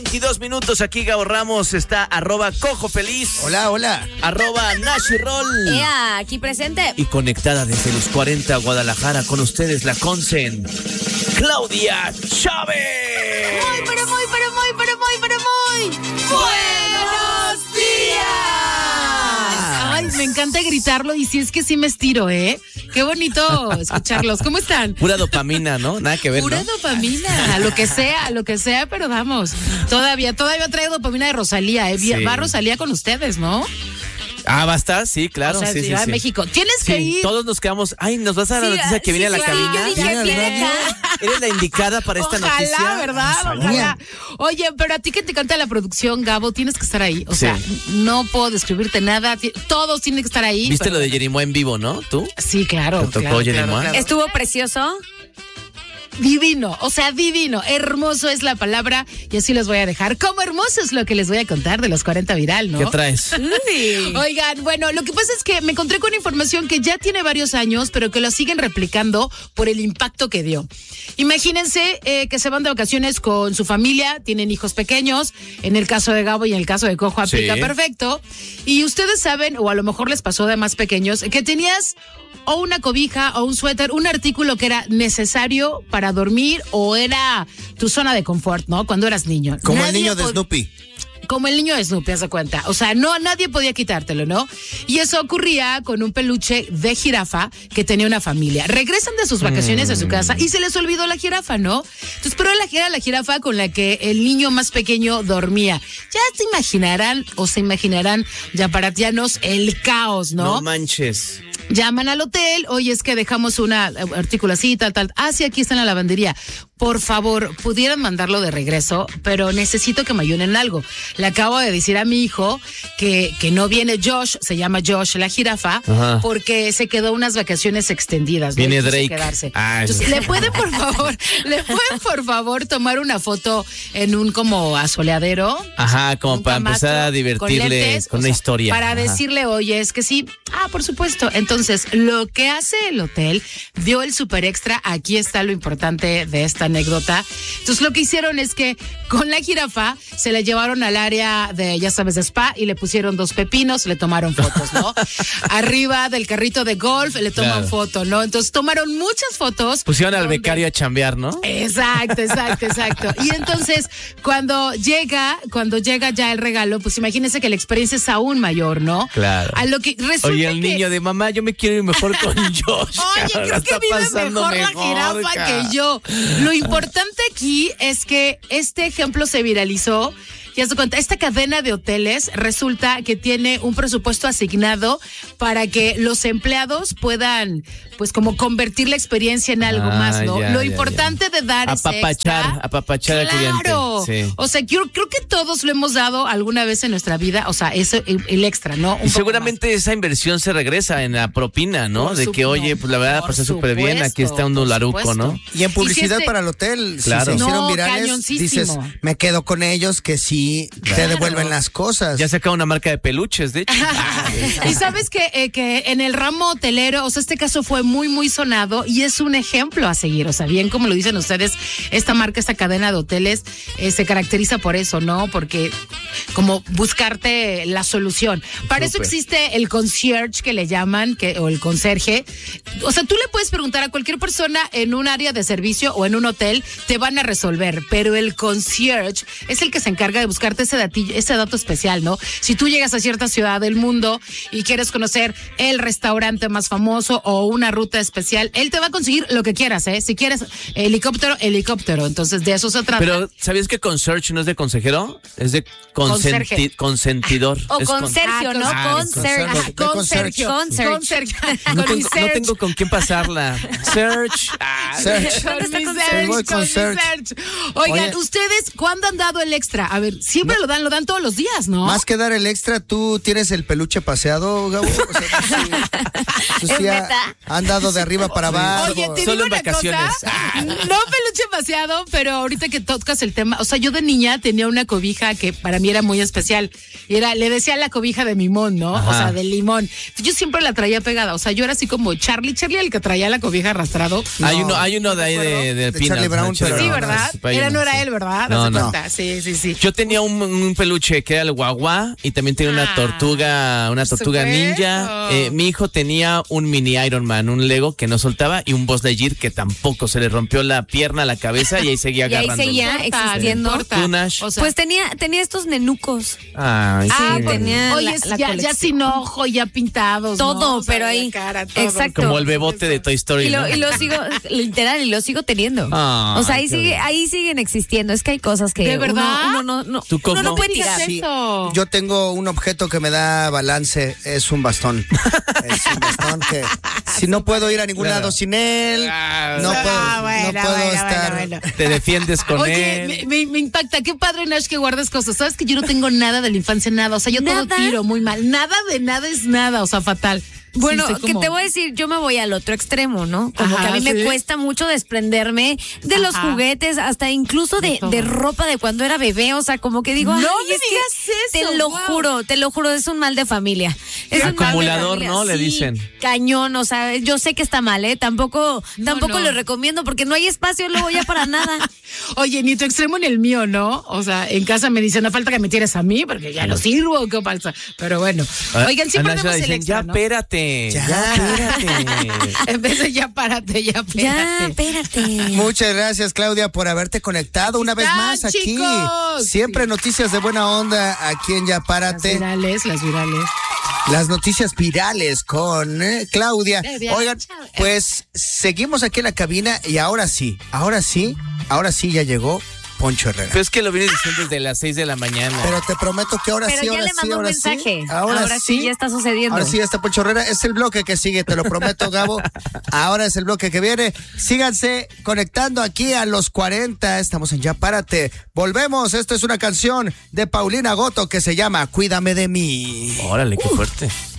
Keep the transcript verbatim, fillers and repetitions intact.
veintidós minutos, aquí Gabo Ramos, está arroba Cojo Feliz. Hola, hola. Arroba Nashi Roll. Ea, aquí presente. Y conectada desde los cuarenta Guadalajara con ustedes, la Consen, Claudia Chávez. Muy, pero muy, pero muy, pero muy, pero muy. ¡Buenos días! Ay, me encanta gritarlo y si es que sí me estiro, ¿eh? Qué bonito escucharlos. ¿Cómo están? Pura dopamina, ¿no? Nada que ver, Pura ¿no? dopamina, a lo que sea, a lo que sea, pero vamos. Todavía, todavía trae dopamina de Rosalía, ¿eh? Sí. Va Rosalía con ustedes, ¿no? Ah, ¿va a estar? Sí, claro. O sea, sí, sí, Ciudad de sí. México. Tienes Sí, que ir. todos nos quedamos. Ay, ¿nos vas a dar la Sí, noticia que sí, viene a la sí, cabina? yo dije, ¿Viene al ¿viene radio? acá? ¿Eres la indicada para esta Ojalá, noticia? ¿verdad? Sabía. Ojalá. Oye, pero a ti que te canta la producción, Gabo, tienes que estar ahí. O Sí. sea, no puedo describirte nada. Ti- Todos tienen que estar ahí. ¿Viste pero- lo de Jerimoa en vivo, no? ¿Tú? Sí, claro. ¿Te tocó claro, Jerimoa? claro, claro. Estuvo precioso. Divino, o sea, divino, hermoso es la palabra y así los voy a dejar. Como hermoso es lo que les voy a contar de los cuarenta viral, ¿no? ¿Qué traes? Uy. Oigan, bueno, lo que pasa es que me encontré con información que ya tiene varios años, pero que lo siguen replicando por el impacto que dio. Imagínense eh, que se van de vacaciones con su familia, tienen hijos pequeños, en el caso de Gabo y en el caso de Cojo aplica Sí. perfecto, y ustedes saben, o a lo mejor les pasó de más pequeños, que tenías o una cobija o un suéter, un artículo que era necesario para dormir o era tu zona de confort, ¿no? Cuando eras niño. Como el Nadie niño de pod- Snoopy. Como el niño de Snoopy, haz de cuenta. O sea, no, nadie podía quitártelo, ¿no? Y eso ocurría con un peluche de jirafa que tenía una familia. Regresan de sus vacaciones a su casa y se les olvidó la jirafa, ¿no? Entonces, pero la, era la jirafa con la que el niño más pequeño dormía. Ya se imaginarán o se imaginarán, yaparatianos, el caos, ¿no? No manches. Llaman al hotel, oye, es que dejamos un artículo así, tal, tal. Ah, sí, aquí está en la lavandería. Por favor, pudieran mandarlo de regreso, pero necesito que me ayuden en algo. Le acabo de decir a mi hijo que, que no viene Josh, se llama Josh la jirafa, Ajá. porque se quedó unas vacaciones extendidas. ¿no? Viene Y quiso Drake. quedarse. Ah, Entonces, eso. ¿le pueden, por favor, le pueden, por favor, tomar una foto en un como asoleadero? Ajá, como Un para camastro empezar a con divertirle con, lentes, o una sea, historia. Para Ajá. decirle, oye, es que sí. Ah, por supuesto. Entonces, lo que hace el hotel, dio el super extra. Aquí está lo importante de esta anécdota. Entonces, lo que hicieron es que con la jirafa se la llevaron al área de, ya sabes, de spa y le pusieron dos pepinos, le tomaron fotos, ¿no? Arriba del carrito de golf le toman Claro. foto, ¿no? Entonces, tomaron muchas fotos. Pusieron al donde- becario a chambear, ¿no? Exacto, exacto, exacto. Y entonces, cuando llega, cuando llega ya el regalo, pues imagínense que la experiencia es aún mayor, ¿no? Claro. A lo que resulta Oye, el que- niño de mamá, yo me quiero ir mejor con Josh. Oye, cabrón, creo que está vive pasando mejor, la jirafa cabrón. que yo. Lo importante aquí es que este ejemplo se viralizó. Ya se cuenta, esta cadena de hoteles resulta que tiene un presupuesto asignado para que los empleados puedan, pues, como convertir la experiencia en algo Ah, más, ¿no? ya, Lo ya, importante de dar ese Apapachar, extra- apapachar al cliente. Claro. Sí. O sea, yo creo que todos lo hemos dado alguna vez en nuestra vida. O sea, eso, el, el extra, ¿no? Un Y poco seguramente esa inversión se regresa en la propina, ¿no? Por de su- que, oye, no, pues la verdad por pasé súper bien, supuesto, aquí está un por dolaruco, supuesto. ¿no? Y en publicidad Y si este- para el hotel, Claro. si se hicieron No, virales, cañoncísimo. dices, me quedo con ellos, que sí te devuelven las cosas. Ya saca una marca de peluches, de hecho. Y sabes que, eh, que en el ramo hotelero, o sea, este caso fue muy, muy sonado y es un ejemplo a seguir. O sea, bien como lo dicen ustedes, esta marca, esta cadena de hoteles eh, se caracteriza por eso, ¿no? Porque como buscarte la solución. Para eso Súper. existe el concierge que le llaman, que, o el conserje. O sea, tú le puedes preguntar a cualquier persona en un área de servicio o en un hotel, te van a resolver, pero el concierge es el que se encarga de buscarte ese datillo, ese dato especial, ¿no? Si tú llegas a cierta ciudad del mundo y quieres conocer el restaurante más famoso o una ruta especial, él te va a conseguir lo que quieras, ¿eh? Si quieres helicóptero, helicóptero. Entonces, de eso se trata. Pero, ¿sabías que concierge no es de consejero? Es de Conserje. consenti- consentidor. O Es con- con Sergio, ¿no? Ah, Con Sergio. Ajá, De con concierge. Sergio. Con Sergio. Con Sergio. No Con mi tengo, no Serge. tengo con quién pasarla. Search. Ah, Search. ¿Dónde está Con mi con Serge, Serge? Voy con con mi Serge. Serge. Oigan, Oye. ¿ustedes cuándo han dado el extra? A ver, siempre lo dan, lo dan todos los días, ¿no? Más que dar el extra, tú tienes el peluche paseado, Gabo. O sea, tú sí, tú sí ¿Es ha- neta? han dado de arriba para abajo. Oye, te Solo digo en una vacaciones. cosa, no peluche paseado, pero ahorita que tocas el tema, o sea, yo de niña tenía una cobija que para mí era muy especial. Y era, le decía la cobija de mimón, ¿no? Ajá. O sea, de limón. Yo siempre la traía pegada. O sea, yo era así como Charlie, Charlie el que traía la cobija arrastrado. Hay No, uno, hay uno de ahí de, de, De Peanuts, Charlie Brown, ¿no? Charlie pero Sí, Brown. ¿verdad? Hay Era, uno, no era sí. él, ¿verdad? No, ¿Te das no. cuenta? Sí, sí, sí. Yo tenía un, un peluche que era el guagua y también tenía una Ah, tortuga, una tortuga supuesto. ninja. Eh, mi hijo tenía un mini Iron Man, un Lego que no soltaba y un Buzz Lightyear que tampoco se le rompió la pierna, la cabeza y ahí seguía Y ahí agarrando. seguía No importa, existiendo. no importa. Tú, Nash. O sea, Pues tenía, tenía estos nenucos. Ay, Ah, sí. pues, tenía oye, la- es la ya, ya colección. sin ojo, ya pintados. Todo, ¿no? O sea, pero la ahí. cara, todo. Exacto. Como el bebote de Toy Story, Y lo, ¿no? y lo sigo, literal, y lo sigo teniendo. Ay, o sea, ahí qué sigue, bien. ahí siguen existiendo. Es que hay cosas que ¿De uno- verdad? uno, no, no, ¿Tú cómo? uno no puede No me digas tirar. Sí, eso. yo tengo un objeto que me da balance, es un bastón. Es un bastón que si no puedo ir a ningún Claro. lado sin él, Ah, no puedo, Ah, bueno, no puedo bueno, estar. bueno, bueno. Te defiendes con Oye, él. me, me- me impacta. Qué padre, Nash, que guardes cosas. Sabes que yo no tengo nada de la infancia, nada. O sea, yo todo ¿Nada? tiro muy mal. Nada de nada es nada. O sea, fatal. Bueno, Sí, soy que como- te voy a decir, yo me voy al otro extremo, ¿no? Como Ajá, que a mí ¿sí? me cuesta mucho desprenderme de los Ajá. juguetes, hasta incluso De de, todo. de ropa de cuando era bebé, o sea, como que digo, No ay, me es que digas eso, te lo wow. juro, te lo juro, es un mal de familia. Es un mal de Acumulador, familia, ¿no? Le sí, dicen. Cañón, o sea, yo sé que está mal, ¿eh? Tampoco, No, tampoco no. lo recomiendo porque no hay espacio luego ya para nada. Oye, ni tu extremo ni el mío, ¿no? O sea, en casa me dicen, no falta que me tires a mí porque ya no sirvo, qué pasa. Pero bueno. Oigan, sí A perdemos Nasha el dicen, extra, ya ¿no? espérate, Ya. ya espérate. En vez de ya párate, ya Ya, espérate. espérate. Muchas gracias, Claudia, por haberte conectado una vez están, más aquí. chicos. Siempre noticias de buena onda aquí en Ya Las Párate. virales, las virales. Las noticias virales con eh, Claudia. Claudia, Oigan, chao. pues seguimos aquí en la cabina y ahora sí, ahora sí, ahora sí ya llegó Poncho Herrera. Pero es que lo vienes diciendo desde las seis de la mañana. Pero te prometo que ahora Pero sí, ya ahora le sí, mandó un ahora mensaje. sí. Ahora, sí, ya está sucediendo. Ahora sí ya está Poncho Herrera. Es el bloque que sigue, te lo prometo, Gabo. Ahora es el bloque que viene. Síganse conectando aquí a los cuarenta. Estamos en Ya Párate. Volvemos. Esto es una canción de Paulina Goto que se llama Cuídame de mí. Órale, qué fuerte.